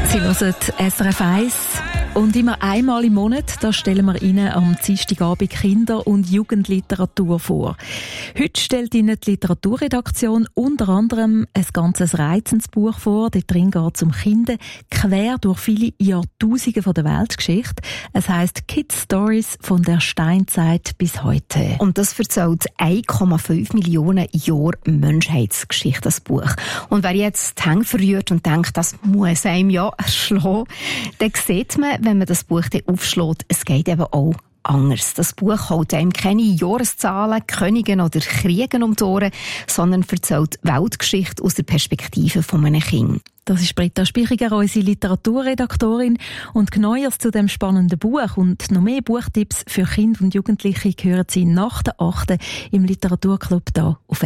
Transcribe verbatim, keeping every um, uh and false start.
Sie hören S R F eins und immer einmal im Monat da stellen wir Ihnen am Dienstagabend Kinder- und Jugendliteratur vor. Heute stellt Ihnen die Literaturredaktion unter anderem ein ganzes reizendes Buch vor. Dort drin geht es um Kinder quer durch viele Jahrtausende von der Weltgeschichte. Es heisst Kids Stories von der Steinzeit bis heute. Und das erzählt eins Komma fünf Millionen Jahre Menschheitsgeschichte, das Buch. Und wer jetzt die Hände verrührt und denkt, das muss einem ja erschlagen, dann sieht man, wenn man das Buch dann aufschlägt, es geht eben auch anders. Das Buch holt einem keine Jahreszahlen, Königen oder Kriegen um die Ohren, sondern erzählt Weltgeschichte aus der Perspektive von einem Kind. Das ist Britta Spichiger, unsere Literaturredaktorin. Und Neues zu dem spannenden Buch und noch mehr Buchtipps für Kinder und Jugendliche hören Sie nach der achten im Literaturclub hier auf